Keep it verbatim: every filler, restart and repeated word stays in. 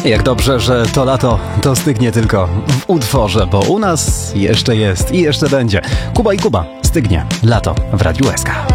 Jak dobrze, że to lato to stygnie tylko w utworze, bo u nas jeszcze jest i jeszcze będzie. Kuba i Kuba, stygnie lato w Radiu S K.